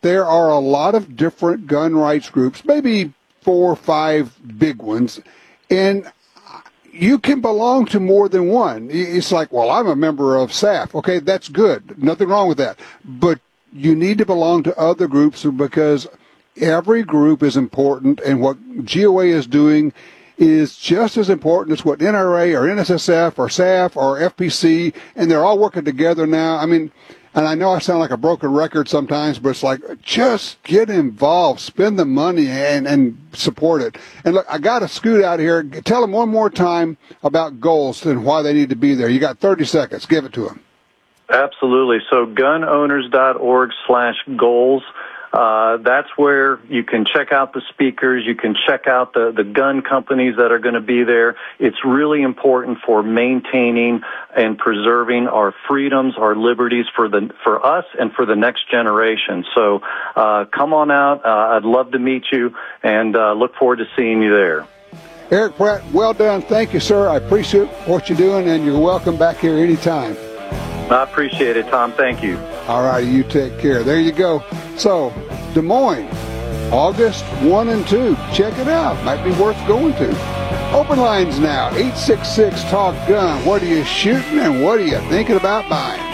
there are a lot of different gun rights groups, maybe 4 or 5 big ones, and you can belong to more than one. It's like, well, I'm a member of SAF. Okay, that's good. Nothing wrong with that. But you need to belong to other groups because every group is important, and what GOA is doing is just as important as what NRA or NSSF or SAF or FPC, and they're all working together now. I mean, and I know I sound like a broken record sometimes, but it's like, just get involved, spend the money, and support it. And look, I got to scoot out here. Tell them one more time about goals and why they need to be there. You got 30 seconds. Give it to them. Absolutely. So gunowners.org/goals. That's where you can check out the speakers. You can check out the gun companies that are going to be there. It's really important for maintaining and preserving our freedoms, our liberties for us and for the next generation. So come on out. I'd love to meet you, and look forward to seeing you there. Eric Pratt, well done. Thank you, sir. I appreciate what you're doing, and you're welcome back here anytime. I appreciate it, Tom. Thank you. All righty, you take care. There you go. So, Des Moines, August 1 and 2. Check it out. Might be worth going to. Open lines now, 866-TALK-GUN. What are you shooting and what are you thinking about buying?